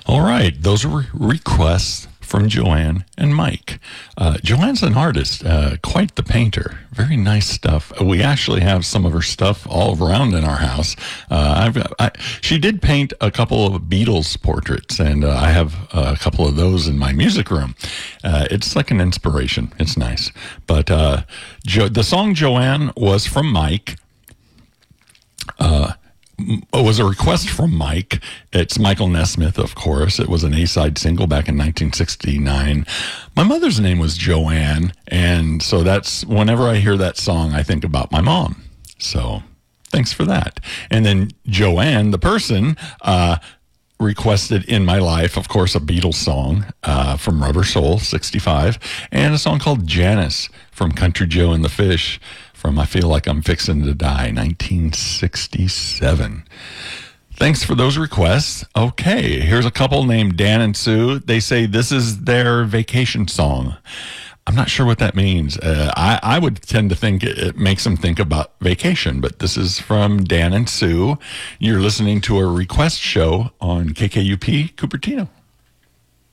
All right, those are requests from Joanne and Mike. Joanne's an artist, quite the painter. Very nice stuff. We actually have some of her stuff all around in our house. She did paint a couple of Beatles portraits, and I have a couple of those in my music room. It's like an inspiration. It's nice. But the song Joanne was from Mike. It was a request from Mike. It's Michael Nesmith, of course. It was an A-side single back in 1969. My mother's name was Joanne, and so that's whenever I hear that song, I think about my mom. So thanks for that. And then Joanne, the person, requested In My Life, of course, a Beatles song from Rubber Soul, 65, and a song called Janice from Country Joe and the Fish from I Feel Like I'm Fixin' to Die, 1967. Thanks for those requests. Okay, here's a couple named Dan and Sue. They say this is their vacation song. I'm not sure what that means. I would tend to think it makes them think about vacation, but this is from Dan and Sue. You're listening to a request show on KKUP Cupertino.